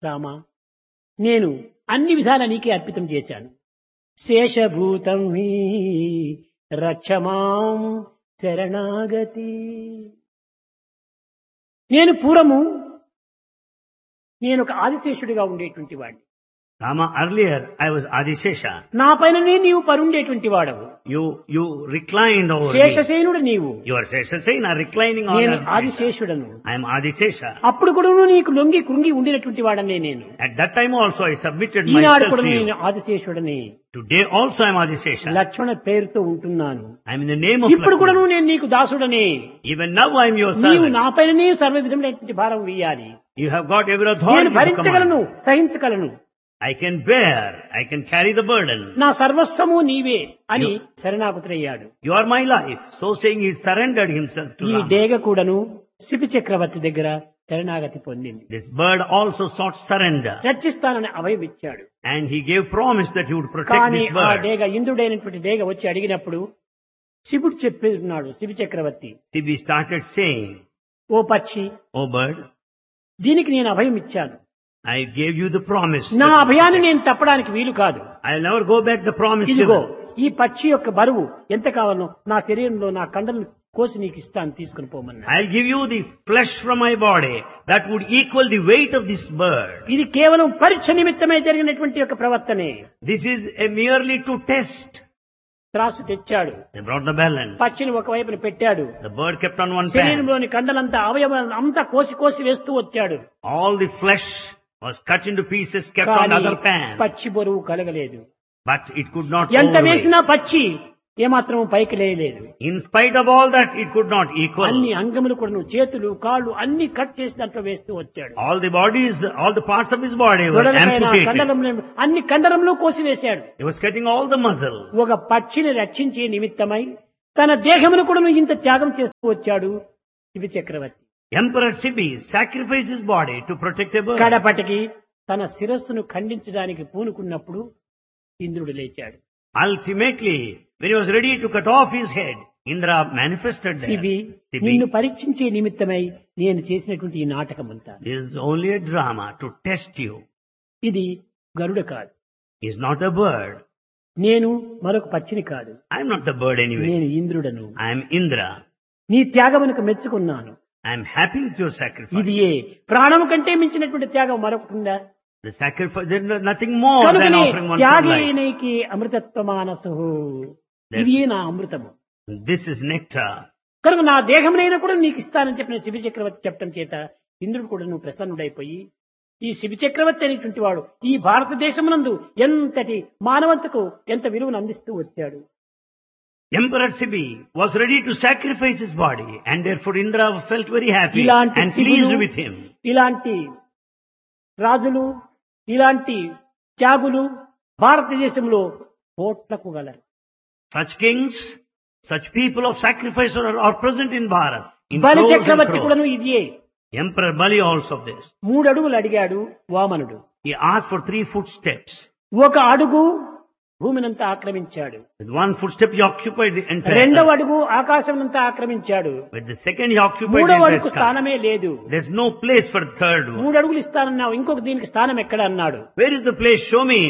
రామ, నేను అన్ని విధాలా నీకే అర్పితం చేశాను. శేషభూతం హి రక్షమాం శరణాగతి. నేను పూర్వము నేను ఒక ఆదిశేషుడిగా ఉండేటువంటి వాడిని. Rama, earlier I was Adishesha. నా పైననే నీవు పరుండేటువంటి వాడవు. You reclined over me. శేషసేనుడు నీవు, You are Sheshasena reclining on నేను Adishesha. ఆదిశేషుడను. I am Adishesha. అప్పుడు కూడా నీకు లొంగి కృంగి ఉండినటువంటి వాడనే నేను. At that time also I submitted Eenadu myself కూడా to you. నేను ఆదిశేషుడని Today also I am Adishesha. లక్ష్మణ పేరుతో ఉంటున్నాను. I am in the name of ఇప్పుడు కూడా Lakshmana. నేను నీకు దాసుడనే. Even now I am your నీవు servant. నా పైననే సర్వ విధమైనటువంటి భారం వేయాలి. You have got every నేను authority to భరించగలను, command. సహించగలను. I can bear. I can carry the burden. నా సర్వస్వము నీవే అని శరణాగతుడయ్యాడు. You are my life. So saying he surrendered himself to ఈ Rama. డేగ కూడాను శిపి చక్రవర్తి దగ్గర శరణాగతి పొందింది. This bird also sought surrender. రక్షిస్తానని అభయం ఇచ్చాడు. And he gave promise that he would protect కానీ this ఆ bird. డేగ ఇంద్రుడైనటువంటి డేగ వచ్చి అడిగినప్పుడు శివుడు చెప్పేస్తున్నాడు, శివి చక్రవర్తి, Sibi started saying, ఓ పక్షి, "Oh bird, దీనికి నేను అభయం ఇచ్చాను. I gave you the promise. నా that you అభయాన్ని protect. నేను తప్పడానికి వీలు కాదు. I'll never go back the promise ఇదిగో given. ఈ పక్షి యొక్క బరువు ఎంత కావాలో నా శరీరంలో నా కండలను కోసి నీకు ఇస్తాను, తీసుకుని పోమన్నా. I'll give you the flesh from my body that would equal the weight of this bird. ఇది కేవలం పరీక్ష నిమిత్తమై జరిగినటువంటి యొక్క ప్రవర్తనే. This is a merely to test." త్రాసు తెచ్చాడు, They brought the balance. పక్షిని ఒకవైపున పెట్టాడు, The bird kept on one pan. శరీరంలోని కండలంతా అవయవాలను అంతా కోసి కోసి వేస్తూ వచ్చాడు. All the flesh was cut into pieces, kept on కానీ other pan. పక్షి బరువు కలగలేదు. But it could not ఎంత overweight. వేసినా పక్షి ఏమాత్రం పైకి లేయలేదు. In spite of all that, it could not equal. అన్ని అంగములు కూడా చేతులు కాళ్ళు అన్ని కట్ చేసి దాంట్లో వేస్తూ వచ్చాడు. All the bodies, all the parts of his body were తొడలపైన amputated. కండలంలో అన్ని కండరంలో కోసి వేశాడు. He was cutting all the muscles. ఒక పక్షిని రక్షించే నిమిత్తమై తన దేహమును కూడా ఇంత త్యాగం చేస్తూ వచ్చాడు శివి చక్రవర్తి. Emperor Sibi sacrificed his body to protect a bird. కడపటికి తన శిరస్సును ఖండించడానికి పూనుకున్నప్పుడు ఇంద్రుడు లేచాడు. Ultimately, when he was ready to cut off his head, Indra manifested there. శివి, Sibi, నిన్ను పరీక్షించే నిమిత్తమై నేను చేసినటువంటి ఈ నాటకం అంతా this is only a drama to test you. ఇది గరుడ కాదు, He is not a bird. నేను మరొక పక్షిని కాదు, I am not the bird anyway. నేను ఇంద్రుడను. I am Indra. నీ త్యాగమునకు మెచ్చుకున్నాను. I am happy with your sacrifice. ఇది ఏ ప్రాణము కంటే మించినటువంటి త్యాగం మరొకటి ఉందా? The sacrifice, there is nothing more than కనుకనే offering one's life. త్యాగేనైకి అమృతత్వమానసు, ఇది నా అమృతము. This is nectar. కనుక నా దేహమునైనా కూడా నీకు ఇస్తానని చెప్పిన శిబి చక్రవర్తి చెప్పడం చేత ఇంద్రుడు కూడా నువ్వు ప్రసన్నుడైపోయి ఈ శిబి చక్రవర్తి అనేటువంటి వాడు ఈ భారతదేశమునందు ఎంతటి మానవంతకు ఎంత విలువను అందిస్తూ వచ్చాడు. Emperor Sibi was ready to sacrifice his body, and therefore Indra felt very happy ఇలాంటి and శివులు, pleased with him. ఇలాంటి రాజులు, ఇలాంటి త్యాగులు భారతదేశంలో కోట్లకు గలరు. Such kings, such people of sacrifice are present in Bharat. In బలి crores and చక్రవర్తి crores. కూడాను ఇదియే. Emperor Bali also of this. 3 అడుగులు అడిగాడు వామనుడు. He asked for 3 footsteps. ఒక అడుగు భూమినంతా ఆక్రమించాడు. With 1 footstep he occupied the entire రెండవ earth. అడుగు ఆకాశమంతా ఆక్రమించాడు. With the second he occupied the మూడవ entire అడుగు sky. స్థానమే లేదు. There's no place for the third one. 3 అడుగులు ఇస్తానన్నావు, ఇంకొక దీనికి స్థానం ఎక్కడ అన్నాడు. Where is the place? Show me.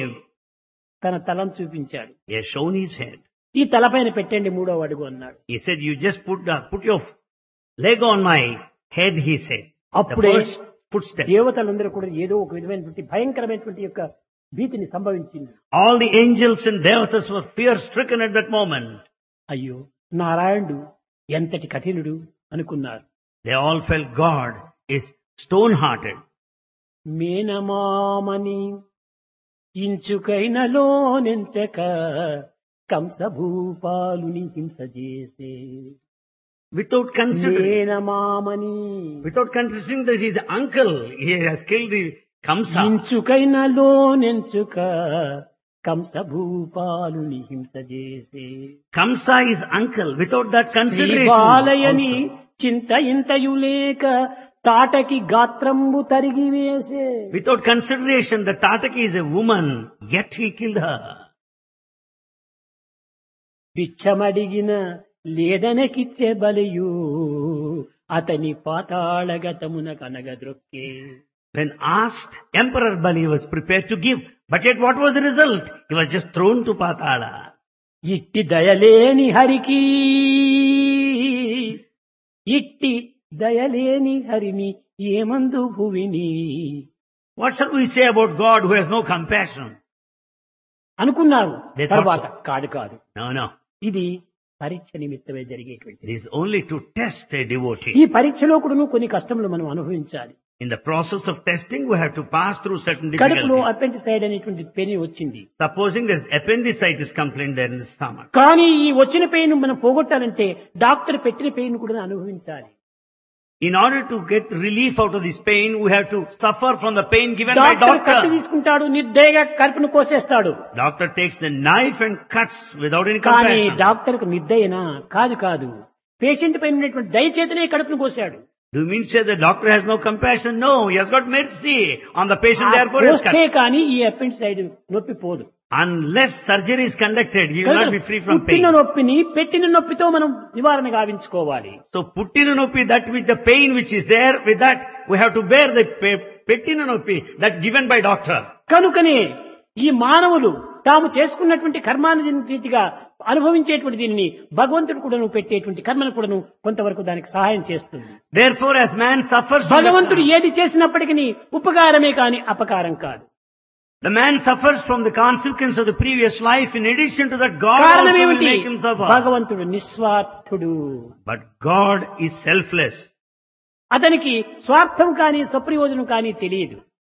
తన తలను చూపించాడు. He has shown his head. ఈ తలపైన పెట్టండి 3వ అడుగు అన్నాడు. He said, you just put your leg on my head, he said. The అప్పుడే first footstep. దేవతలందరూ కూడా ఏదో ఒక విధమైనటువంటి భయంకరమైనటువంటి యొక్క భీతిని సంభవించింది. All the angels and devatas were fear stricken at that moment. అయ్యో నారాయణుడు ఎంతటి కఠినుడు అనుకున్నారు. They all felt God is stone hearted. మేనమామని ఇంచుకైనలో నెంచక కంసభూపాలుని హింస చేసే Without considering మేనమామని that he is the uncle, he has killed the Kamsa. ఇంచుకైనలో నెంచుక కంసభూపాలుని హింస చేసే Kamsa is uncle. Without that consideration బాలయని also. చింత ఇంతయు లేక తాటకి గాత్రంబు తరిగి వేసే. Without consideration, the Tataki is a woman, yet he killed her. భిక్షమడిగిన లేదనకిచ్చే బలియు అతని పాతాళగతమున కనగద్రొక్కే. When asked, Emperor Bali was prepared to give. But yet what was the result? He was just thrown to Patala. ఇట్టి దయలేని హరికి ఇట్టి దయలేని హరిని ఏమందు భువిని What shall we say about God who has no compassion? అనుకున్నారు. They thought తర్వాత so. కాదు No. ఇది పరీక్ష నిమిత్తమే జరిగేటువంటి. It is only to test a devotee. ఈ పరీక్షలో కూడా కొన్ని కష్టములు మనం అనుభవించాలి. In the process of testing, we have to pass through certain కడుపులో difficulties. అపెండిసైడ్ అనేటువంటి పెయిన్ వచ్చింది. Supposing there's appendicitis complaint there in the stomach. కానీ ఈ వచ్చిన పెయిన్ మనం పోగొట్టాలంటే డాక్టర్ పెట్టిన పెయిన్ కూడా అనుభవించాలి. In order to get relief out of this pain, we have to suffer from the pain given by doctor కత్తి doctor. తీసుకుంటాడు, నిర్దయగా కడుపును కోసేస్తాడు. Doctor takes the knife and cuts without any కానీ compassion. Doctor కు నిర్దయనా? కాదు. Patient పైన ఉన్నటువంటి దయచేతనే కడుపును కోసాడు. Do you mean to say the doctor has no compassion? No, he has got mercy on the patient, therefore he has కోస్తే cut. కానీ ఈ అపెండిసైడ్ నొప్పి పోదు. Unless surgery is conducted, he will not be free from పుట్టిన pain. నొప్పిని పెట్టిన నొప్పితో మనం నివారణ గావించుకోవాలి. So puttina noppi, that with the pain which is there, with that we have to bear the pettina noppi that given by doctor. కనుకనే ఈ మానవులు తాము చేసుకున్నటువంటి కర్మాన్ని రీతిగా అనుభవించేటువంటి దీనిని భగవంతుడు కూడాను పెట్టేటువంటి కర్మను కూడాను కొంతవరకు దానికి సహాయం చేస్తుంది. Therefore as man suffers from the భగవంతుడు karma, ఏది చేసినప్పటికీ ఉపకారమే కాని అపకారం కాదు. the man suffers from the consequence of the previous life. In addition to that, God కారణం also will ఏమిటి? make him suffer. భగవంతుడు నిస్వార్థుడు. But God is selfless. అతనికి స్వార్థం కానీ స్వప్రయోజనం కానీ తెలియదు.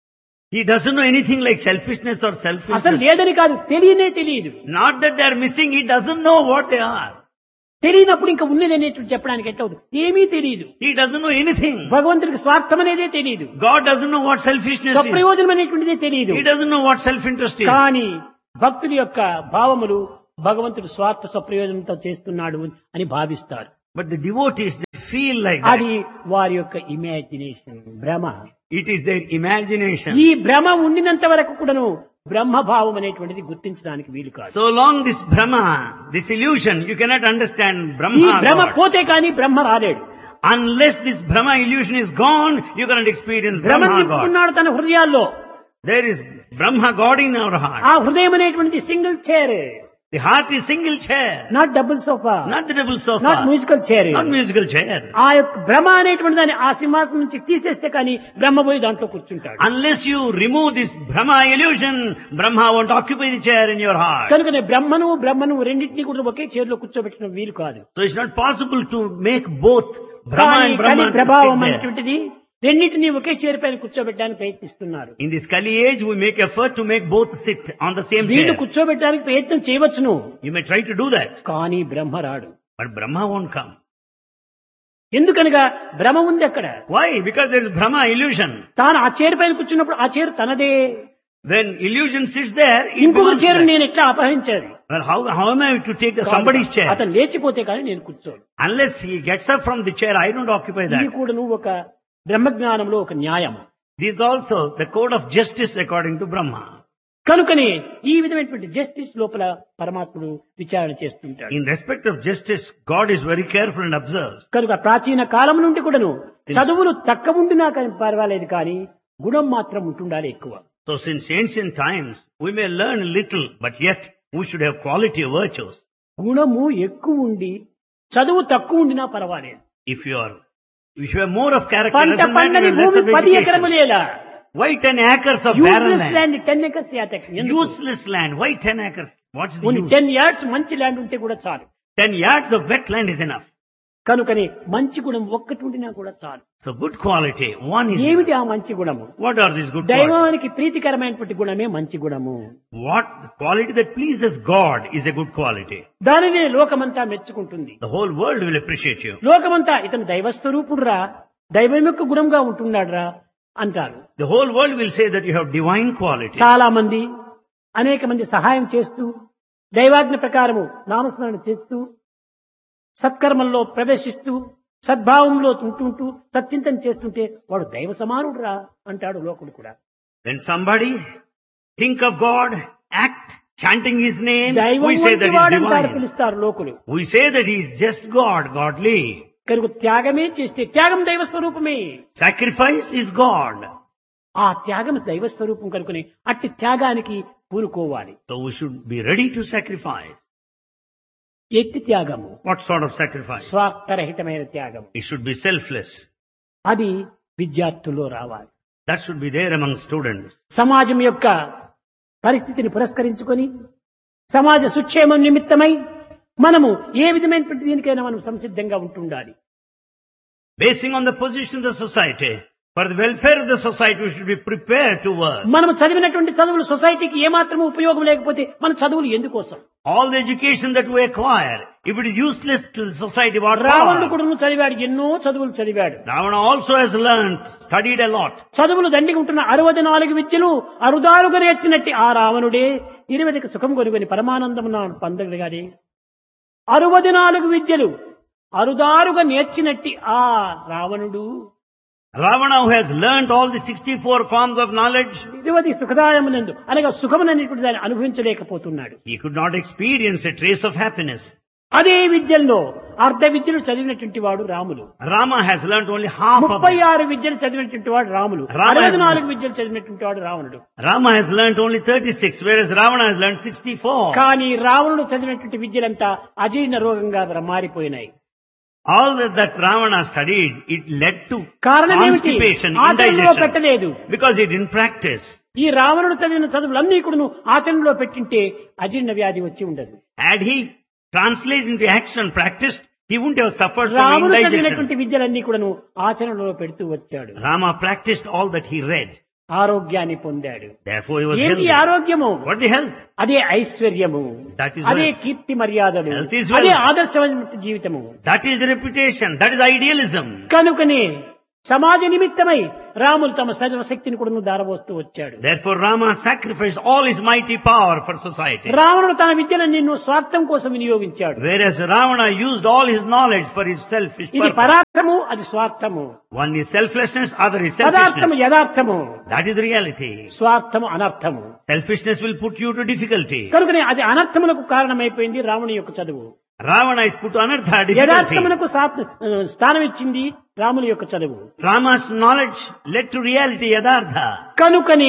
He doesn't know anything like selfishness or అసలు selfishness. లేదని కాదు, తెలియదు. Not that they are missing, he doesn't know what they are. తెలియనప్పుడు ఇంకా ఉన్నది అనేటువంటి చెప్పడానికి ఎట్లవుతుంది? ఏమీ తెలియదు. He doesn't know anything. భగవంతుడికి స్వార్థం అనేదే తెలియదు, God doesn't know what selfishness is. స్వప్రయోజనం అనేటువంటిదే తెలియదు. He doesn't know what self-interest is. కానీ భక్తుడి యొక్క భావములు భగవంతుడు స్వార్థ స్వప్రయోజనంతో చేస్తున్నాడు అని భావిస్తారు. But the devotees, they feel like that. అది వారి యొక్క ఇమాజినేషన్, భ్రమ. It is their imagination. ఈ భ్రమ ఉండినంత వరకు కూడాను బ్రహ్మభావం అనేటువంటిది గుర్తించడానికి వీలు కాదు. So long this Brahma, this illusion, you cannot understand ఈ Brahma భ్రమ God. పోతే కానీ బ్రహ్మ రాలేడు. Unless this Brahma illusion is gone, you cannot experience భ్రమ Brahma God. తిప్పుకున్నాడు తన హృదయాల్లో. There is Brahma God in our heart. ఆ హృదయం అనేటువంటిది single chair, The heart is single chair, not double sofa, not the double sofa, not musical chair. not musical chair. ఆ యొక్క భ్రమ అనేటువంటి దాన్ని ఆ సింహాసనం నుంచి తీసేస్తే కానీ బ్రహ్మ పోయి దాంట్లో కూర్చుంటాడు. Unless you remove this Brahma illusion, Brahma won't occupy the chair in your heart. కనుకనే బ్రహ్మను రెండింటినీ కూడా ఒకే చైర్లో కూర్చోబెట్టడం వీలు కాదు. So it's not possible to make both Brahma కానీ and కలి Brahman to ప్రభావం sit there. అనేటువంటిది రెండింటినీ ఒకే చైర్ పైన కూర్చోబెట్టడానికి ప్రయత్నిస్తున్నారు. In this Kali age, we make effort to make both sit on the same వీళ్ళు chair. కూర్చోబెట్టడానికి ప్రయత్నం చేయవచ్చును, You may try to do that, కానీ బ్రహ్మ రాడు. but Brahma won't come. ఎందుకనగా భ్రమ ఉంది అక్కడ. Why? Because there is Brahma illusion. తాను ఆ చైర్ పైన కూర్చున్నప్పుడు ఆ చైర్ తనదే. When illusion sits there, it ఇంకొక belongs చైర్ to that. నేను ఎట్లా అపహరించాలి? Well, how am I to take somebody's chair? అతను లేచిపోతే కానీ నేను కూర్చోను. Unless he gets up from the chair, I don't occupy ఇది that. కూడా నువ్వు ఒక బ్రహ్మజ్ఞానంలో ఒక న్యాయం. This is also the code of justice according to Brahma. కనుకనే ఈ విధమైనటువంటి జస్టిస్ లోపల పరమాత్ముడు విచారణ చేస్తుంటాడు. In respect of justice, God is very careful and observes. కనుక ప్రాచీన కాలం నుండి కూడాను చదువులు తక్కువ ఉండినా కానీ పర్వాలేదు, కానీ గుణం మాత్రం ఉంటుండాలి ఎక్కువ. So since ancient times, we may learn little, but yet we should have quality of virtues. గుణము ఎక్కువ ఉండి చదువు తక్కువ ఉండినా పర్వాలేదు. If you have more of character, పంట doesn't matter, పండని you have less భూమి of 10 education. ఎకరములేలా, Why 10 acres of barren useless land? Land 10 acres యాతక్. Useless land. Why 10 acres? What's the కొన్ని use? 10 yards మంచి ల్యాండ్ ఉంటే కూడా చాలు. 10 yards of wetland is enough. కనుకని మంచి గుణం ఒక్కటి ఉండినా కూడా చాలు. So good quality, one is ఏమిటి enough. ఆ మంచి గుణము? What are these good qualities? దైవానికి ప్రీతికరమైనటువంటి గుణమే మంచి గుణము. What the quality that pleases God is a good quality. దానినే లోకమంతా మెచ్చుకుంటుంది. The whole world will appreciate you. లోకమంతా ఇతను దైవస్వరూపుడురా, దైవం యొక్క గుణంగా ఉంటున్నాడురా అంటారు. The whole world will say that you have divine quality. చాలా మంది అనేక మంది సహాయం చేస్తూ దైవాజ్ఞ ప్రకారము నామస్మరణ చేస్తూ సత్కర్మల్లో ప్రవేశిస్తూ సద్భావంలో ఉంటుంటూ సచ్చింతన చేస్తుంటే వాడు దైవ సమానుడురా అంటాడు లోకుడు కూడా. When somebody think of God, act chanting His name, దైవం we say that వంటి He is వాడంటారు, divine. పిలుస్తారు లోకులు. We say that He is just God, godly. కనుక త్యాగమే చేస్తే త్యాగం దైవ స్వరూపమే. Sacrifice is God. ఆ త్యాగం దైవ స్వరూపం కనుకొని అట్టి త్యాగానికి పూనుకోవాలి. So we should be ready to sacrifice. ఎట్టి త్యాగము? What sort of sacrifice? స్వార్థరహితమైన త్యాగము. It should be selfless. అది విద్యార్థుల్లో రావాలి. That should be there among students. సమాజం యొక్క పరిస్థితిని పురస్కరించుకొని సమాజ సుక్షేమం నిమిత్తమై మనము ఏ విధమైనటువంటి దీనికైనా మనం సంసిద్ధంగా ఉంటుండాలి. Basing on the position of the society, for the welfare of the society, we should be prepared to work. మనం చదివినటువంటి చదువులు సొసైటీకి ఏమాత్రం ఉపయోగం లేకపోతే మన చదువులు ఎందుకోసం? All the education that we acquire, if it is useless to the society, what రావణుడు for? కూడా చదివాడు, ఎన్నో చదువులు చదివాడు. Ravana also has learned, studied a lot. చదువులు దండిగా ఉంటున్న 64 విద్యలు అరుదారుగా నేర్చినట్టి ఆ రావణుడే 20కి సుఖం కొనుగొని పరమానందమున పొందగలిగాడే. 64 విద్యలు అరుదారుగా నేర్చినట్టి ఆ రావణుడు Ravana, who has learned all the 64 forms of knowledge, 20 సుఖదాయమునందు అనగా సుఖముననేటువంటి దాన్ని అనుభవించలేకపోతున్నాడు. he could not experience a trace of happiness. అదే విద్యల్లో అర్ధ విద్యలు చదివినటువంటి వాడు Ramulu. Rama has learned only half of it. 36 విద్యలు చదివినటువంటి వాడు రాములు. Rama has 64 విద్యలు చదివినటువంటి వాడు రావణుడు. Rama has learned only 36, whereas Ravana has learned 64. కానీ రావణుడు చదివినటువంటి విద్యలంతా అజీర్ణ రోగంగా మారిపోయినాయి. All that Ravana studied, it led to కారణం ఏమిటి? constipation, ఆచరణలో indigestion, పెట్టలేదు. because he didn't practice. ఈ రావణుడు చదివిన చదువులన్నీ కూడా ఆచరణలో పెట్టింటే అజీర్ణ వ్యాధి వచ్చి ఉండదు. Had he translated into action, practiced, he wouldn't have suffered from రాముడు indigestion. చదివినటువంటి విద్యలన్నీ కూడాను ఆచరణలో పెడుతూ వచ్చాడు. Rama practiced all that he read. ఆరోగ్యాన్ని పొందాడు. Therefore he was ఏంటి healthy. ఆరోగ్యము? What the health? అదే ఐశ్వర్యము, That is అదే wealth. కీర్తి మర్యాదలు, Health is wealth. అదే ఆదర్శమైన జీవితము. That is the reputation. That is idealism. కనుకనే సమాజ నిమిత్తమై రాములు తమ సర్వశక్తిని కూడా దారబోస్తూ వచ్చాడు. Therefore Rama sacrificed all his mighty power for society. రావణుడు తన విద్యను నిన్ను స్వార్థం కోసం వినియోగించాడు. Whereas Ravana used all his knowledge for his selfish ఇది purpose. పరార్థము, అది స్వార్థము. One is selflessness, other is పదార్థము selfishness. యథార్థము, That is the reality. స్వార్థము అనర్థము. Selfishness will put you to difficulty. కనుకనే అది అనర్థములకు కారణమైపోయింది రాముని యొక్క చదువు. Ravana is put to anartha, difficulty. యథార్థమునకు స్థానం ఇచ్చింది రాముని యొక్క చదువు. Rama's knowledge led to reality, yadartha. కనుకనే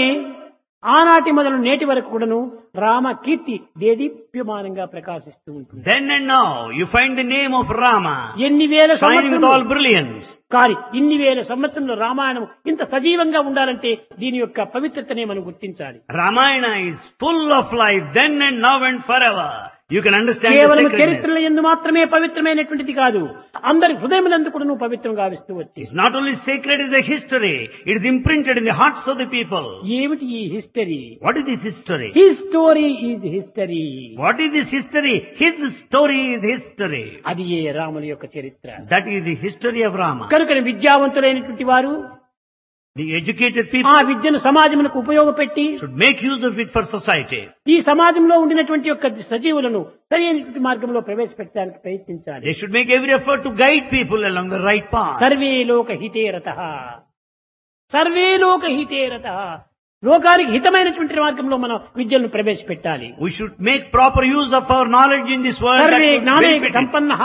ఆనాటి మొదలు నేటి వరకు కూడాను రామ కీర్తి దేదీప్యమానంగా ప్రకాశిస్తూ ఉంటుంది. Then and now, you find the name of Rama ఎన్ని వేల shining with all సంవత్సరాలు brilliance. కానీ ఇన్ని వేల సంవత్సరంలో రామాయణం ఇంత సజీవంగా ఉండాలంటే దీని యొక్క పవిత్రతనే మనం గుర్తించాలి. Ramayana is full of life, then and now and forever. You can understand the కేవలం sacredness. చరిత్రల యందు మాత్రమే పవిత్రమైనటువంటిది కాదు, అందరి హృదయములందు కూడా నువ్వు పవిత్రంగా గావిస్తూ వచ్చి. It's not only sacred as a history, it is imprinted in the hearts of the people. ఏమిటి ఈ history? What is this history? His story is history. What is this history? His story is history. అది ఏ రాముని యొక్క చరిత్ర. That is the history of Rama. కనుక విద్యావంతులైనటువంటి వారు The educated ఆ people విద్యను సమాజమునకు ఉపయోగపెట్టి should make use of it for society. ఈ సమాజంలో ఉండినటువంటి యొక్క సజీవులను సరైనటువంటి మార్గంలో ప్రవేశపెట్టడానికి ప్రయత్నించాలి. They should make every effort to guide people along the right path. Survey లోక హితేరతః, సర్వే లోక హితేరతః. లోకానికి హితమైనటువంటి మార్గంలో మనం విద్యలను ప్రవేశపెట్టాలి. We should make proper use of our knowledge in this world. Survey that would జ్ఞానే benefit it. సంపన్నః.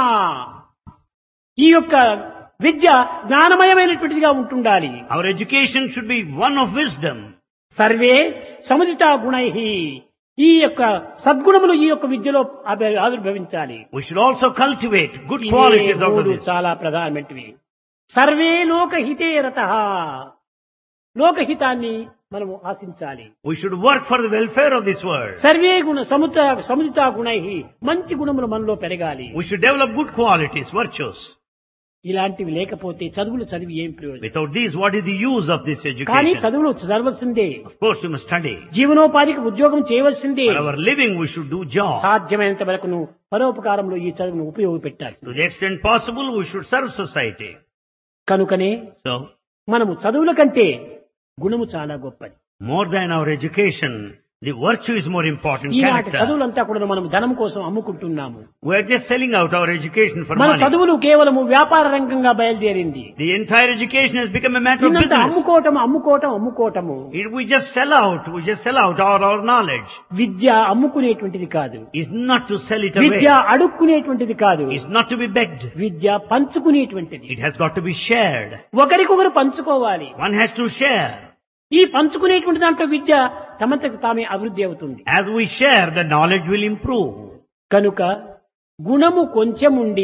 ఈ యొక్క విద్య జ్ఞానమయమైనటువంటిదిగా ఉంటుండాలి. Our education should be one of wisdom. Survey సముదితా గుణైః. ఈ యొక్క సద్గుణములు ఈ యొక్క విద్యలో ఆవిర్భవించాలి. We should also cultivate good ఇవే qualities out of మూడు this. చాలా ప్రధానమైనవి. సర్వే లోకహితే రతః. లోకహితాన్ని మనము ఆశించాలి. We should work for the welfare of this world. Survey గుణ సముదితా గుణైః. మంచి గుణములు మనలో పెరగాలి. We should develop good qualities, virtues. ఇలాంటివి లేకపోతే చదువులు చదివి ఏం ప్రయోజనం? Without these, what is the use of this కానీ education? చదువులు చదవలసిందే. Of course, you must study. జీవనోపాధికి ఉద్యోగం చేయవలసిందే. For our living, we should do job. సాధ్యమైనంత వరకు నువ్వు పరోపకారంలో ఈ చదువును ఉపయోగపెట్టాలి. To the extent possible, we should serve society. కనుకనే So, మనము చదువుల కంటే గుణము చాలా గొప్పది. more than our education, the virtue is more important. ఈనాటి Character. చదువులంతా కూడా మనం ధనం కోసం అమ్ముకుంటున్నాము. We are just selling out our education for మన money. చదువులు కేవలము వ్యాపార రంగంగా బయలుదేరింది. The entire education has become a matter of దీనంతా business. అమ్ముకోవటము. We just sell out our knowledge. విద్య అమ్ముకునేటువంటిది కాదు. It's not to sell it Vidya away. అడుక్కునేటువంటిది కాదు. It's not to be begged. Vidya పంచుకునేటువంటిది. It has got to be shared. ఒకరికొకరు పంచుకోవాలి. One has to share. ఈ పంచుకునేటువంటి దాంట్లో విద్య తమంతకు తామే అభివృద్ధి అవుతుంది. As we share, the knowledge will improve. కనుక గుణము కొంచెముండి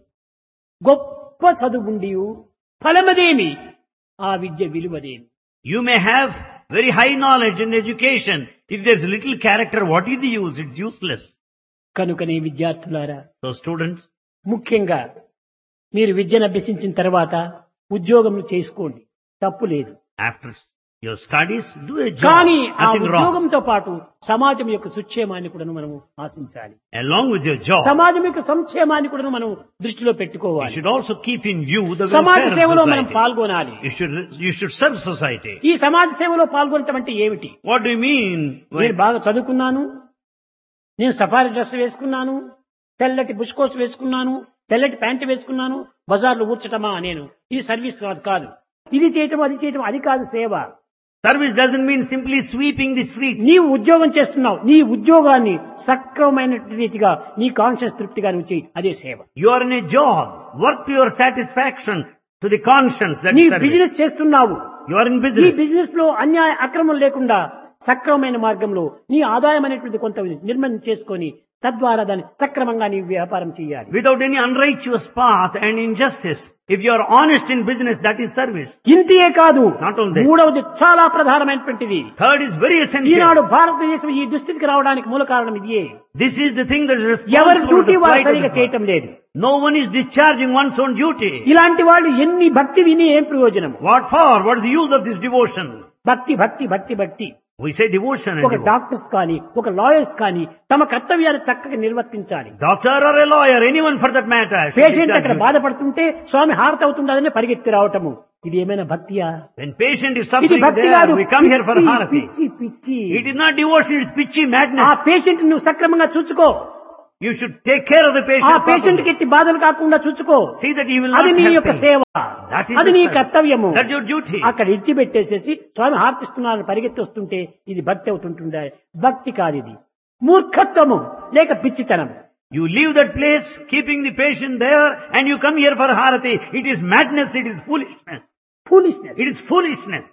గొప్ప చదువుండి ఫలమదేమి, ఆ విద్య విలువదేమి. You may have very high knowledge and education. If there's little character, what is the use? It's useless. కనుకనే విద్యార్థులారా, So students, ముఖ్యంగా మీరు విద్యను అభ్యసించిన తర్వాత ఉద్యోగం చేసుకోండి, తప్పు లేదు. after your studies, do a job. కానీ ఆ Nothing wrong. ఉద్యోగంతో పాటు సమాజం యొక్క సుక్షేమాన్ని కూడా మనం ఆశించాలి. Along with your job, సమాజం యొక్క సంక్షేమాన్ని కూడా మనం దృష్టిలో you పెట్టుకోవాలి. should also keep in view the సమాజ welfare of సేవలో మనం society. పాల్గొనాలి. You should serve society. ఈ సమాజ సేవలో పాల్గొనటం అంటే ఏమిటి? What do you mean? నేను బాగా చదువుకున్నాను, నేను సఫారీ డ్రెస్ వేసుకున్నాను, తెల్లటి బుష్కోస్ వేసుకున్నాను, తెల్లటి ప్యాంటు వేసుకున్నాను, బజార్లో ఊడ్చటమా నేను? ఇది సర్వీస్ కాదు. ఇది చేయటం అది చేయటం అది కాదు సేవ. Service doesn't mean simply sweeping the streets. నీవు ఉద్యోగం చేస్తున్నావు, నీ ఉద్యోగాన్ని సక్రమమైన రీతిగా నీ కాన్షియస్ తృప్తిగా నువ్వు చేయి, అదే సేవ. You are in a job. Work to your satisfaction, to the conscience. That నీ is service. బిజినెస్ చేస్తున్నావు, You are in ఈ business. బిజినెస్ లో అన్యాయ అక్రమం లేకుండా సక్రమమైన మార్గంలో నీ ఆదాయం అనేటువంటి కొంత నిర్మాణం చేసుకొని తద్వారా దాన్ని సక్రమంగా నీ వ్యాపారం చేయాలి. Without any unrighteous path and injustice. If you are honest in business, that is service. ఇంతే కాదు, Not only this. మూడవది చాలా ప్రధానమైనటువంటిది. Third is very essential. ఈనాడు భారతదేశం ఈ దుస్థితికి రావడానికి మూల కారణం ఇదే. This is the thing that is ఎవరి responsible for డ్యూటీ the వారు plight of సరిగా the చేయటం poor. లేదు. No one is discharging one's own duty. ఇలాంటి వాళ్ళు ఎన్ని భక్తి విని ఏం ప్రయోజనం? What for? What is the use of this devotion? భక్తి భక్తి భక్తి భక్తి. We say devotion and ఒక devotion. డాక్టర్స్ కానీ ఒక లాయర్స్ కానీ తమ కర్తవ్యాన్ని చక్కగా నిర్వర్తించాలి. Doctor or a lawyer, anyone for that matter. should patient discharge అక్కడ duty. బాధపడుతుంటే స్వామి హారతి అవుతుండదని పరిగెత్తి రావటము, ఇది ఏమైనా భక్తియా? When patient is ఇది suffering భక్తి there, కాదు, we come here for పిచ్చి, harati. పిచ్చి పిచ్చి. It is not devotion, it's pitchy ఆ madness. పేషెంట్ నువ్వు సక్రమంగా చూసుకో, You should take care of the ఆ patient పేషెంట్ కి properly. ఎట్టి బాధలు కాకుండా చూసుకో. See that he will not అది నీ help యొక్క him. సేవ, That is అది the నీ service. కర్తవ్యము. That's your duty. అక్కడ ఇడిచిపెట్టేసేసి స్వామి హార్తిస్తున్నారని పరిగెత్తి వస్తుంటే ఇది భక్తి అవుతుంటుండే. భక్తి కాదు, ఇది మూర్ఖత్వము లేక పిచ్చితనం. You leave that place, keeping the patient there, and you come here for harati. It is madness, it is foolishness. Foolishness. It is foolishness.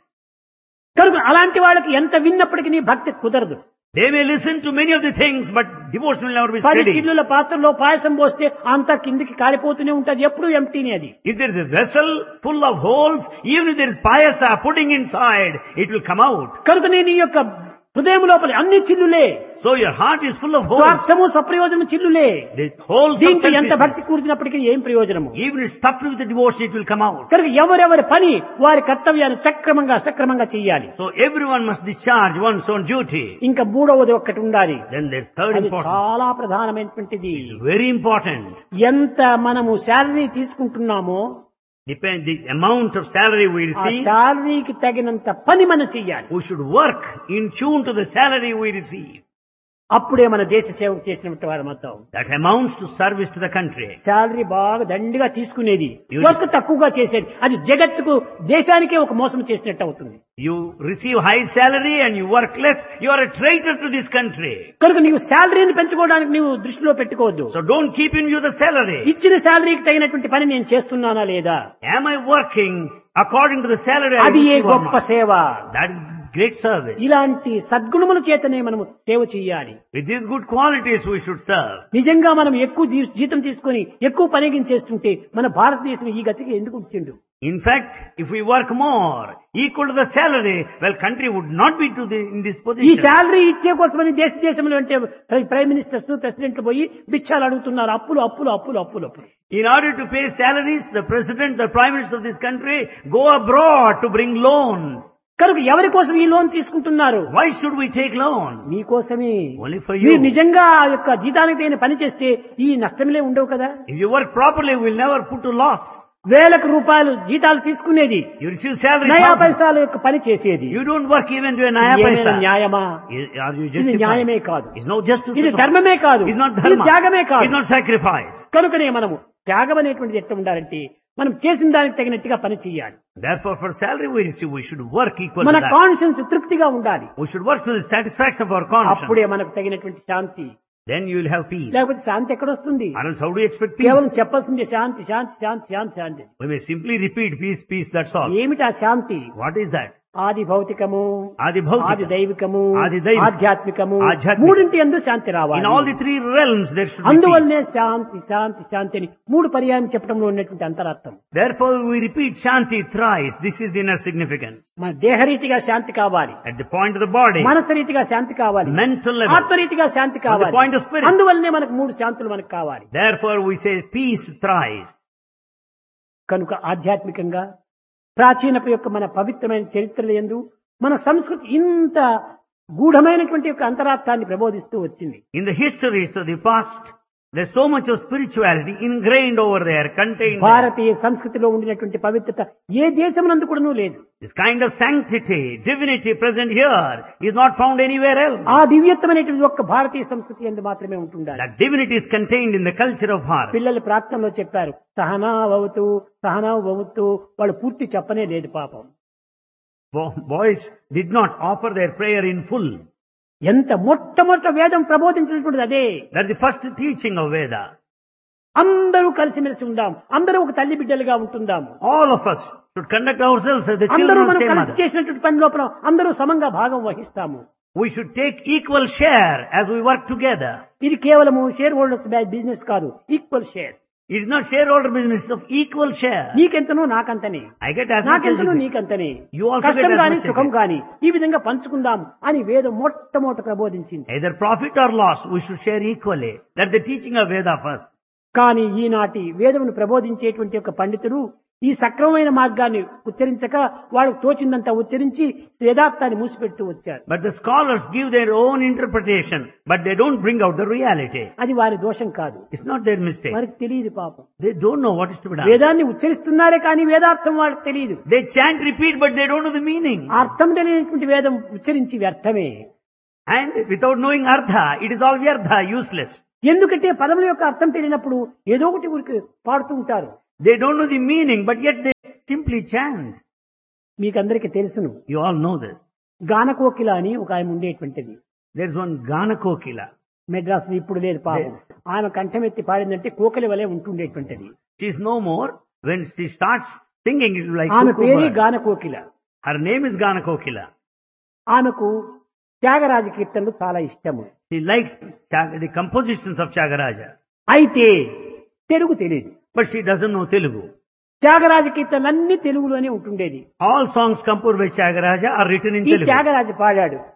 కనుక అలాంటి వాళ్ళకి ఎంత విన్నప్పటికీ నీ భక్తి కుదరదు. They may listen to many of the things, but devotion will never be 10 steady. చిల్లుల పాత్రలో పాయసం పోస్తే అంతా కిందికి కాలిపోతూనే ఉంటది, ఎప్పుడు ఎంటీనే అది. If there is a vessel full of holes, even if there is payasa pudding inside, it will come out. కనుక నేను ఈ యొక్క హృదయం లోపల అన్ని చిల్లులే, So your heart is full of holes. స్వార్థము సప్రయోజనం చిల్లులే. The holes of దీంట్లో ఎంత భక్తి selfishness. కూర్చున్నప్పటికీ ఏం ప్రయోజనము? Even if it's stuffed with the devotion, it will come out. కనుక ఎవరెవరి పని వారి కర్తవ్యాన్ని సక్రమంగా చెయ్యాలి. So everyone must discharge one's own duty. ఇంకా మూడవది ఒక్కటి ఉండాలి, Then there's third అది important. చాలా ప్రధానమైనటువంటిది. Very important. ఎంత మనము salary తీసుకుంటున్నామో Depend the amount of salary we ఆ receive. శాలరీకి తగినంత పని మనం చెయ్యాలి. We should work in tune to the salary we receive. అప్పుడే మన దేశ సేవకు చేసినట్టు వారు మొత్తం. That amounts to service to the country. Salary బాగా దండిగా తీసుకునేది, You వర్క్ తక్కువగా చేసేది, అది జగత్తుకు దేశానికే ఒక మోసం చేసినట్టు అవుతుంది. You receive high salary and you work less, you are a traitor to this country. కనుక నీవు శాలరీని పెంచుకోవడానికి నీవు దృష్టిలో పెట్టుకోవద్దు. So don't keep in view the salary. ఇచ్చిన శాలరీకి తగినటువంటి పని నేను చేస్తున్నానా లేదా, Am I working according to the salary I అది ఏ receive or గొప్ప not? సేవ. That is great service. ఇలాంటి సద్గుణముల చేతనే మనము సేవ చేయాలి. With these good qualities we should serve. నిజంగా మనం ఎక్కువ జీతం తీసుకొని ఎక్కువ పనిగించేస్తుంటే మన భారతదేశం ఈ గతికి ఎందుకు వచ్చిండు? In fact, if we work more, equal to the salary, well, country would not be in this ఈ position. శాలరీ ఇచ్చే కోసమని దేశంలో అంటే ప్రైమ్ మినిస్టర్స్ ప్రెసిడెంట్లు పోయి బిచ్చాలు అడుగుతున్నారు, అప్పులు అప్పులు అప్పులు అప్పులు అప్పులు. In order to pay salaries, the president, the prime minister of this country go abroad to bring loans. కనుక ఎవరి కోసం ఈ లోన్ తీసుకుంటున్నారు? Why should we take loan? మీకోసమే. Only for మీరు you. నిజంగా ఆ యొక్క జీతానికి తగిన పని చేస్తే ఈ నష్టంలే ఉండవు కదా. If you work properly, we'll never put to loss. వేలకు రూపాయలు జీతాలు తీసుకునేది, You receive salary. నయా thousands. పైసాల యొక్క పని చేసేది. You don't work even to a naya ఇది paisa. న్యాయమా? Are you ఇది న్యాయమే justified? కాదు, It's no justice. ఇది at all. ధర్మమే కాదు, It's not ఇది dharma. త్యాగమే కాదు. It's not sacrifice. కనుకనే మనము త్యాగం అనేటువంటిది ఎట్లా ఉండాలంటే మనం చేసిన దానికి తగినట్టుగా పని చేయాలి. Therefore, for salary we receive, we should work equal మన to that. కాన్షియన్స్ తృప్తిగా ఉండాలి. We should work to the satisfaction of our conscience. అప్పుడే మనకు తగినటువంటి శాంతి. Then you will have peace. లేకపోతే శాంతి ఎక్కడొస్తుంది? Or else how do you expect peace? కేవలం చెప్పాల్సిందే శాంతి శాంతి శాంతి శాంతి శాంతి. We may simply repeat peace, peace, that's all. ఏమిటి ఆ శాంతి? What is that? ఆది భౌతికము, Adi Bhautika, ఆది దైవికము, ఆది దైవికము, ఆధ్యాత్మికము, ఆధ్యాత్మికము. మూడింటి యందు శాంతి in రావాలి. all the three realms there should be peace. అందువల్లనే శాంతి శాంతి శాంతి అని మూడు పర్యాయం చెప్పడంలో ఉన్నటువంటి అంతరార్థం. Therefore we repeat Shanti thrice. This is the inner significance. మన దేహరీతిగా శాంతి కావాలి, At the point of the body, మనసు రీతిగా శాంతి కావాలి, mental level. ఆత్మరీతిగా Shanti On the కావాలి. point of spirit. అందువల్లనే మనకు మూడు శాంతులు మనకు కావాలి. Therefore we say peace thrice. కనుక ఆధ్యాత్మికంగా ప్రాచీనపు యొక్క మన పవిత్రమైన చరిత్రల యందు మన సంస్కృతి ఇంత గూఢమైనటువంటి యొక్క అంతరార్థాన్ని ప్రబోధిస్తూ వచ్చింది. In the histories of the past, there's so much of spirituality ingrained over there, contained there. భారతీయ సంస్కృతిలో ఉండినటువంటి పవిత్రత ఏ దేశమునందు కూడాను లేదు. This kind of sanctity, divinity present here is not found anywhere else. ఆ దివ్యత్వమైనటువంటి ఒక్క భారతీయ సంస్కృతి యందు మాత్రమే ఉంటుండాలి. That divinity is contained in the culture of Bharat. పిల్లలు ప్రార్థనలో చెప్పారు, సహనావతు సహనావతు, వాళ్ళు పూర్తి చెప్పనే లేదు పాపం. Boys did not offer their prayer in full. ఎంత మొట్టమొదట వేదం ప్రబోధించినటువంటిది అదే. That's the first teaching of Veda. అందరూ కలిసిమెలిసి ఉందాం, అందరూ ఒక తల్లి బిడ్డలుగా ఉంటుందాము, All of us should conduct ourselves as the అందరూ children of మనం same కలిసి mother. చేసినటువంటి పని లోపల అందరూ సమంగా భాగం వహిస్తాము. We should take equal share as we work together. ఇది కేవలము షేర్ హోల్డర్స్ బిజినెస్ కాదు, equal share. It is not shareholder business, it's of equal share. నీకెంతనో నాకంతనే, I get as much as నాకెంతనో you get. నీకంతనే, You also కష్టం get as గాని much as సుఖం you get. గాని ఈ విధంగా పంచుకుందాం అని వేదం మొట్టమొదట ప్రబోధించింది. Either profit or loss, we should share equally. That's the teaching of Veda first. కానీ ఈనాటి వేదమును ప్రబోధించేటువంటి ఒక పండితుడు ఈ సక్రమమైన మార్గాన్ని ఉచ్చరించక వాళ్ళకు తోచిందంతా ఉచ్చరించి వేదార్థాన్ని మూసిపెడుతూ వచ్చారు. But the scholars give their own interpretation, but they don't bring out the reality. అది వారి దోషం కాదు, It's not their mistake. వారికి తెలియదు పాపం. They don't know what is to be done. వేదాన్ని ఉచ్చరిస్తున్నారే కానీ వేదార్థం వాళ్ళకి తెలియదు. They chant, repeat, but they don't know the meaning. అర్థం తెలియనటువంటి వేదం ఉచ్చరించి వ్యర్థమే. And without knowing Artha, it is all Vyartha, useless. ఎందుకంటే పదముల యొక్క అర్థం తెలియనప్పుడు ఏదో ఒకటి ఊరికి పాడుతూ ఉంటారు. They don't know the meaning, but yet they simply chant. మీకందరికీ తెలుసును, You all know this. గానకోకిల అని ఒక ఆయన ఉండేటువంటిది. There's one Gana Kokila. Madras ఇప్పుడు లేదు పాపం. ఆమె కంఠమెత్తి పాడిందంటే కోకిల వలె ఉంటుండేటువంటిది. She's no more. When she starts singing, it is like ఆమె cuckoo పేరే bird. గానకోకిల. Her name is Gana Kokila. ఆమెకు త్యాగరాజ కీర్తనలు చాలా ఇష్టము. She likes the compositions of Tyagaraja. అయితే తెలుగు తెలియదు. But she doesn't know Telugu. Tyagaraja కీర్తనలన్నీ తెలుగులోనే ఉంటుండేది. All songs composed by Tyagaraja are written in ఈ Telugu. త్యాగరాజ పాడాడు,